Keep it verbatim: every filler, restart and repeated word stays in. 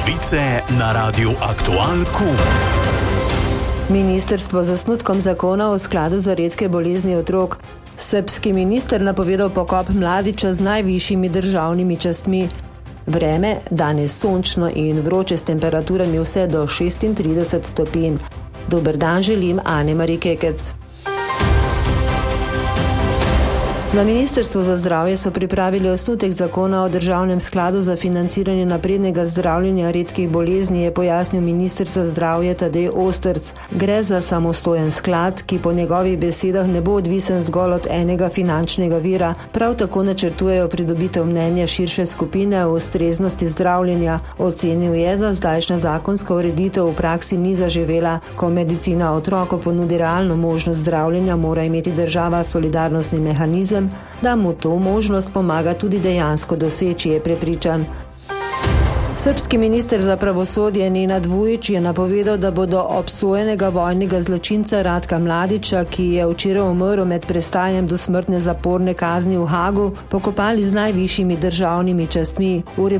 Novice na Radiu Aktual Kum. Ministrstvo z osnutkom zakona o skladu za redke bolezni otrok. Srbski minister napovedal pokop Mladića z najvišjimi državnimi častmi. Vreme, danes sončno in vroče s temperaturami vse do šestintrideset stopinj. Dober dan želim Ane Mari Kekec. Na Ministrstvu za zdravje so pripravili osnutek zakona o državnem skladu za financiranje naprednega zdravljenja redkih bolezni, je pojasnil minister za zdravje Tadej Ostrc. Gre za samostojen sklad, ki po njegovih besedah ne bo odvisen zgolj od enega finančnega vira. Prav tako načrtujejo pridobitev mnenja širše skupine o ustreznosti zdravljenja. Ocenil je, da zdajšnja zakonska ureditev v praksi ni zaživela. Ko medicina otroku ponudi realno možnost zdravljenja, mora imeti država solidarnostni mehanizem, da mu to možnost pomaga tudi dejansko doseči, je prepričan. Srbski minister za pravosodje Nenad Vujić je napovedal, da bodo obsojenega vojnega zločinca Ratka Mladića, ki je včeraj umrl med prestajanjem dosmrtne zaporne kazni v Hagu, pokopali z najvišjimi državnimi častmi. V